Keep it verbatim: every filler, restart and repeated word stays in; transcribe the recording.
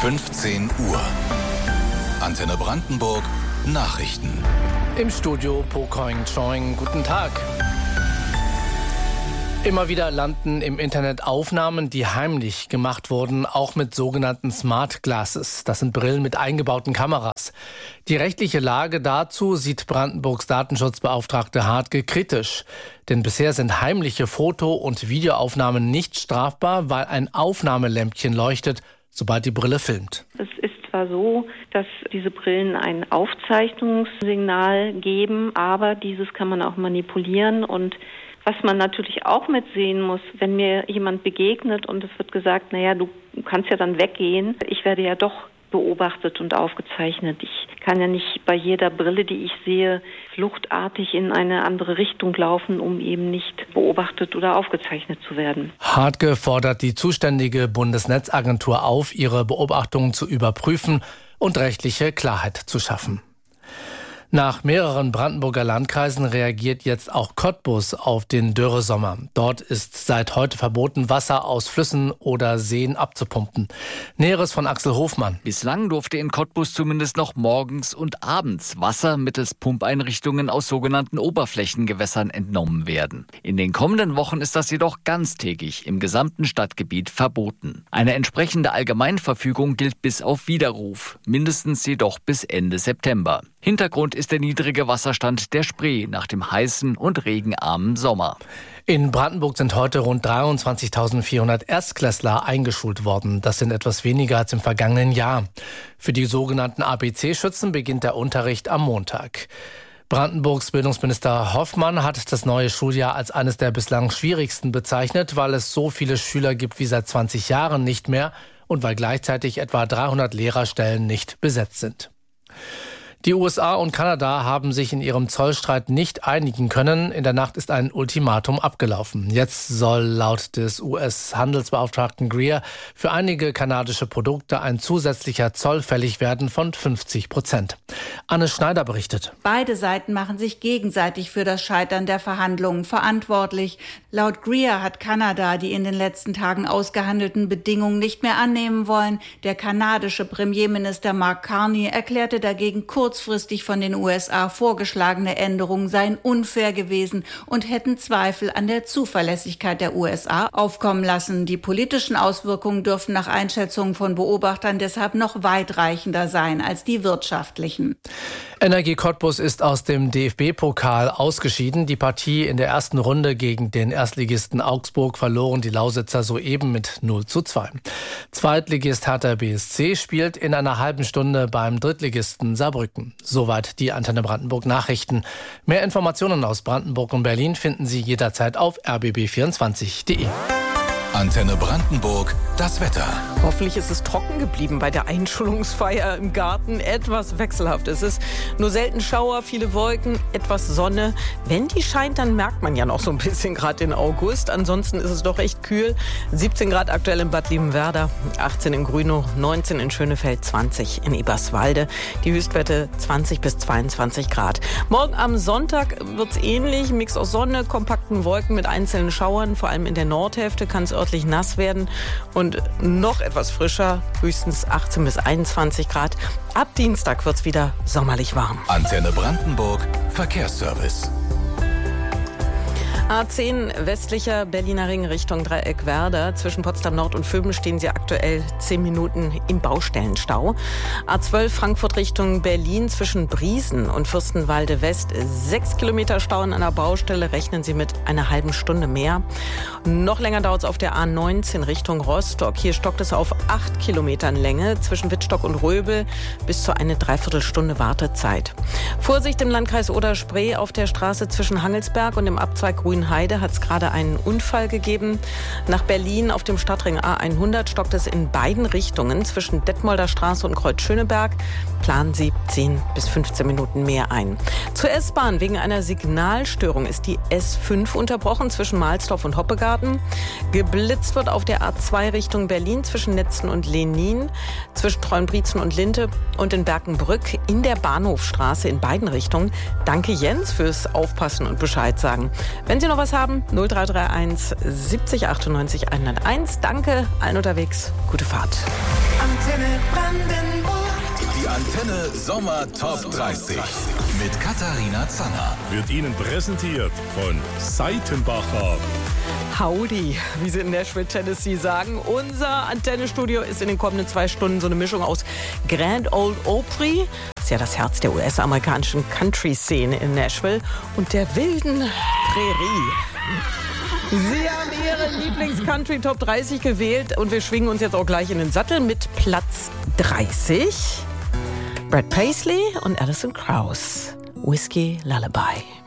fünfzehn Uhr. Antenne Brandenburg Nachrichten. Im Studio Po Koing Choing. Guten Tag. Immer wieder landen im Internet Aufnahmen, die heimlich gemacht wurden, auch mit sogenannten Smart Glasses. Das sind Brillen mit eingebauten Kameras. Die rechtliche Lage dazu sieht Brandenburgs Datenschutzbeauftragte Hartge kritisch. Denn bisher sind heimliche Foto- und Videoaufnahmen nicht strafbar, weil ein Aufnahmelämpchen leuchtet, sobald die Brille filmt. Es ist zwar so, dass diese Brillen ein Aufzeichnungssignal geben, aber dieses kann man auch manipulieren. Und was man natürlich auch mitsehen muss, wenn mir jemand begegnet und es wird gesagt, naja, du kannst ja dann weggehen, ich werde ja doch beobachtet und aufgezeichnet. Ich kann ja nicht bei jeder Brille, die ich sehe, fluchtartig in eine andere Richtung laufen, um eben nicht beobachtet oder aufgezeichnet zu werden. Hartge fordert die zuständige Bundesnetzagentur auf, ihre Beobachtungen zu überprüfen und rechtliche Klarheit zu schaffen. Nach mehreren Brandenburger Landkreisen reagiert jetzt auch Cottbus auf den Dürresommer. Dort ist seit heute verboten, Wasser aus Flüssen oder Seen abzupumpen. Näheres von Axel Hofmann. Bislang durfte in Cottbus zumindest noch morgens und abends Wasser mittels Pumpeinrichtungen aus sogenannten Oberflächengewässern entnommen werden. In den kommenden Wochen ist das jedoch ganztägig im gesamten Stadtgebiet verboten. Eine entsprechende Allgemeinverfügung gilt bis auf Widerruf, mindestens jedoch bis Ende September. Hintergrund ist der niedrige Wasserstand der Spree nach dem heißen und regenarmen Sommer. In Brandenburg sind heute rund dreiundzwanzigtausendvierhundert Erstklässler eingeschult worden. Das sind etwas weniger als im vergangenen Jahr. Für die sogenannten A B C-Schützen beginnt der Unterricht am Montag. Brandenburgs Bildungsminister Hoffmann hat das neue Schuljahr als eines der bislang schwierigsten bezeichnet, weil es so viele Schüler gibt wie seit zwanzig Jahren nicht mehr und weil gleichzeitig etwa dreihundert Lehrerstellen nicht besetzt sind. Die U S A und Kanada haben sich in ihrem Zollstreit nicht einigen können. In der Nacht ist ein Ultimatum abgelaufen. Jetzt soll laut des U S-Handelsbeauftragten Greer für einige kanadische Produkte ein zusätzlicher Zoll fällig werden von fünfzig Prozent. Anne Schneider berichtet. Beide Seiten machen sich gegenseitig für das Scheitern der Verhandlungen verantwortlich. Laut Greer hat Kanada die in den letzten Tagen ausgehandelten Bedingungen nicht mehr annehmen wollen. Der kanadische Premierminister Mark Carney erklärte dagegen kurz kurzfristig von den U S A vorgeschlagene Änderungen seien unfair gewesen und hätten Zweifel an der Zuverlässigkeit der U S A aufkommen lassen. Die politischen Auswirkungen dürften nach Einschätzung von Beobachtern deshalb noch weitreichender sein als die wirtschaftlichen. Energie Cottbus ist aus dem D F B-Pokal ausgeschieden. Die Partie in der ersten Runde gegen den Erstligisten Augsburg verloren die Lausitzer soeben mit null zu zwei. Zweitligist Hertha B S C spielt in einer halben Stunde beim Drittligisten Saarbrücken. Soweit die Antenne Brandenburg Nachrichten. Mehr Informationen aus Brandenburg und Berlin finden Sie jederzeit auf r b b vierundzwanzig punkt de. Antenne Brandenburg, das Wetter. Hoffentlich ist es trocken geblieben bei der Einschulungsfeier im Garten. Etwas wechselhaft. Es ist nur selten Schauer, viele Wolken, etwas Sonne. Wenn die scheint, dann merkt man ja noch so ein bisschen gerade den August. Ansonsten ist es doch echt kühl. siebzehn Grad aktuell in Bad Liebenwerda, achtzehn in Grünow, neunzehn in Schönefeld, zwanzig in Eberswalde. Die Höchstwerte zwanzig bis zweiundzwanzig Grad. Morgen am Sonntag wird es ähnlich. Mix aus Sonne, kompakten Wolken mit einzelnen Schauern. Vor allem in der Nordhälfte kann es örtlich nass werden und noch etwas frischer, höchstens achtzehn bis einundzwanzig Grad. Ab Dienstag wird es wieder sommerlich warm. Antenne Brandenburg, Verkehrsservice. A zehn westlicher Berliner Ring Richtung Dreieckwerder. Zwischen Potsdam Nord und Vöben stehen Sie aktuell zehn Minuten im Baustellenstau. A zwölf Frankfurt Richtung Berlin zwischen Briesen und Fürstenwalde West. Sechs Kilometer Stau an einer Baustelle. Rechnen Sie mit einer halben Stunde mehr. Noch länger dauert es auf der A neunzehn Richtung Rostock. Hier stockt es auf acht Kilometern Länge zwischen Wittstock und Röbel. Bis zu eine Dreiviertelstunde Wartezeit. Vorsicht im Landkreis Oder-Spree auf der Straße zwischen Hangelsberg und dem Abzweig Grünheide hat es gerade einen Unfall gegeben. Nach Berlin auf dem Stadtring A hundert stockt es in beiden Richtungen zwischen Detmolder Straße und Kreuz-Schöneberg. Planen Sie zehn bis fünfzehn Minuten mehr ein. Zur S-Bahn. Wegen einer Signalstörung ist die S fünf unterbrochen zwischen Mahlsdorf und Hoppegarten. Geblitzt wird auf der A zwei Richtung Berlin zwischen Netzen und Lenin, zwischen Treuenbrietzen und Linte und in Berkenbrück in der Bahnhofstraße in beiden Richtungen. Danke Jens fürs Aufpassen und Bescheid sagen. Wenn Sie noch was haben, null drei drei eins siebzig achtundneunzig hunderteins. Danke, allen unterwegs. Gute Fahrt. Antenne Brandenburg. Die Antenne Sommer Top dreißig mit Katharina Zanner. Wird Ihnen präsentiert von Seitenbacher. Howdy, wie sie in Nashville, Tennessee sagen. Unser Antenne-Studio ist in den kommenden zwei Stunden so eine Mischung aus Grand Ole Opry, das ist ja das Herz der U S-amerikanischen Country-Szene in Nashville, und der wilden Prärie. Sie haben Ihre Lieblings-Country-Top dreißig gewählt und wir schwingen uns jetzt auch gleich in den Sattel mit Platz dreißig. Brad Paisley und Alison Krauss. Whiskey Lullaby.